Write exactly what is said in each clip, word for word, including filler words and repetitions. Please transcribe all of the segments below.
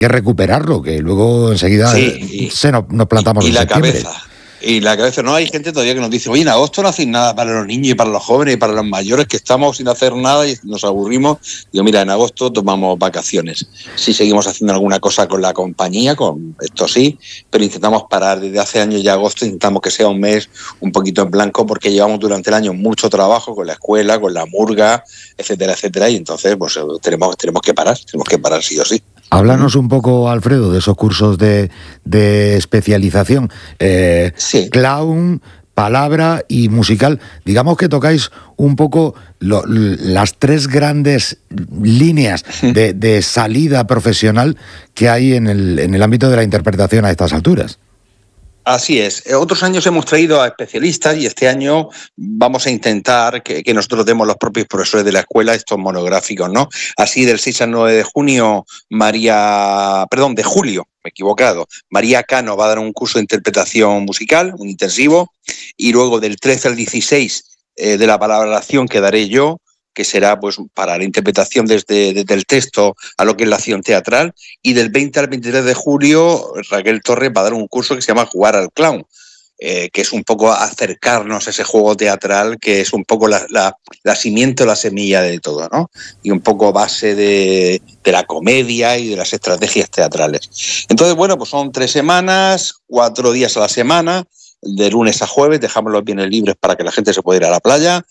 que recuperarlo, que luego enseguida sí, y, se nos, nos plantamos y, y en la septiembre. Cabeza. Y la cabeza, no, hay gente todavía que nos dice, oye, en agosto no hacéis nada para los niños y para los jóvenes y para los mayores, que estamos sin hacer nada y nos aburrimos. Digo, mira, en agosto tomamos vacaciones. Sí seguimos haciendo alguna cosa con la compañía, con esto sí, pero intentamos parar. Desde hace años ya agosto intentamos que sea un mes un poquito en blanco, porque llevamos durante el año mucho trabajo con la escuela, con la murga, etcétera, etcétera, y entonces pues tenemos, tenemos que parar, tenemos que parar sí o sí. Háblanos un poco, Alfredo, de esos cursos de, de especialización. Eh, sí. Clown, palabra y musical. Digamos que tocáis un poco lo, las tres grandes líneas de, de salida profesional que hay en el, en el ámbito de la interpretación a estas alturas. Así es. Otros años hemos traído a especialistas y este año vamos a intentar que, que nosotros demos los propios profesores de la escuela estos monográficos, ¿no? Así del seis al nueve de junio, María, perdón, de julio, me he equivocado, María Cano va a dar un curso de interpretación musical, un intensivo, y luego del trece al dieciséis eh, de la palabra acción que daré yo, que será pues para la interpretación desde, desde el texto a lo que es la acción teatral, y del veinte al veintitrés de julio Raquel Torres va a dar un curso que se llama Jugar al Clown, eh, que es un poco acercarnos a ese juego teatral que es un poco la, la, la simiente o la semilla de todo, ¿no? Y un poco base de, de la comedia y de las estrategias teatrales. Entonces, bueno, pues son tres semanas, cuatro días a la semana, de lunes a jueves, dejamos los bienes libres para que la gente se pueda ir a la playa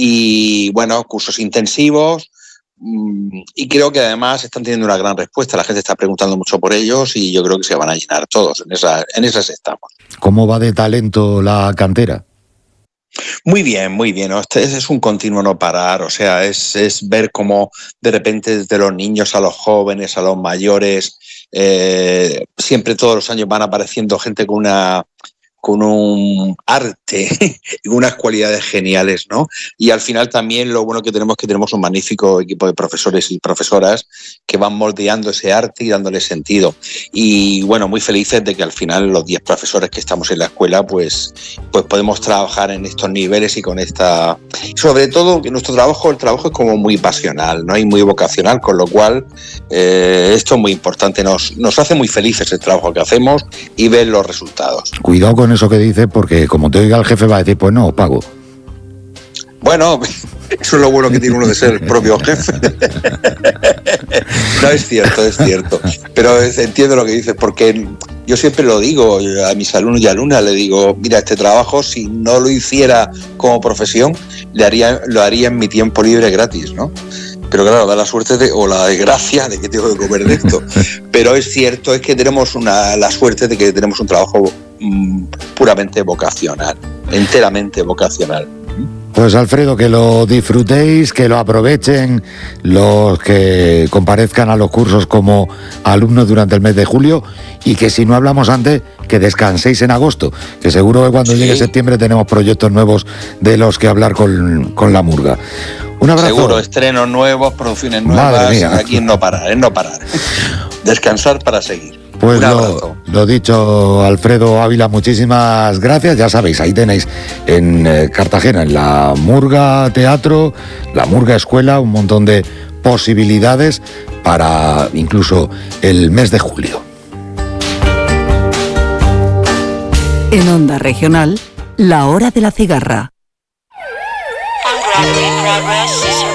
y, bueno, cursos intensivos y creo que además están teniendo una gran respuesta, la gente está preguntando mucho por ellos y yo creo que se van a llenar todos, en, esa, en esas estamos. ¿Cómo va de talento la cantera? Muy bien, muy bien. Este es un continuo no parar, o sea, es, es ver cómo de repente desde los niños a los jóvenes, a los mayores, eh, siempre todos los años van apareciendo gente con una... con un arte y unas cualidades geniales, ¿no? Y al final también lo bueno que tenemos es que tenemos un magnífico equipo de profesores y profesoras que van moldeando ese arte y dándole sentido. Y bueno, muy felices de que al final los diez profesores que estamos en la escuela pues, pues podemos trabajar en estos niveles y con esta... Sobre todo que nuestro trabajo, el trabajo es como muy pasional, ¿no? Y muy vocacional, con lo cual eh, esto es muy importante. Nos, nos hace muy felices el trabajo que hacemos y ver los resultados. Cuidado con eso que dice, porque como te oiga el jefe va a decir, pues no, pago. Bueno, eso es lo bueno que tiene uno de ser el propio jefe. No, es cierto, es cierto. Pero entiendo lo que dices, porque yo siempre lo digo a mis alumnos y alumnas, le digo, mira, este trabajo, si no lo hiciera como profesión, le haría, lo haría en mi tiempo libre gratis, ¿no? Pero claro, da la suerte de, o la desgracia de que tengo que comer de esto. Pero es cierto, es que tenemos una, la suerte de que tenemos un trabajo mmm, puramente vocacional, enteramente vocacional. Pues Alfredo, que lo disfrutéis, que lo aprovechen los que comparezcan a los cursos como alumnos durante el mes de julio y que si no hablamos antes, que descanséis en agosto, que seguro que cuando sí. llegue septiembre tenemos proyectos nuevos de los que hablar con, con la murga. Un abrazo. Seguro, estrenos nuevos, producciones nuevas, aquí en no parar, en no parar. Descansar para seguir. Pues lo, lo dicho, Alfredo Ávila, muchísimas gracias. Ya sabéis, ahí tenéis en eh, Cartagena, en la Murga Teatro, la Murga Escuela, un montón de posibilidades para incluso el mes de julio. En Onda Regional, la hora de la cigarra. Progress is